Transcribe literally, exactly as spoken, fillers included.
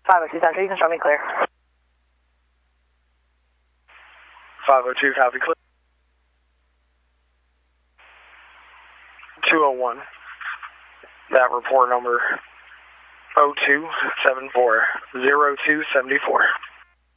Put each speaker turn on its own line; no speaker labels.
five oh two Central, you can show me clear.
five oh two, copy, clear. two oh one, that report number oh two seven four, oh two seven four.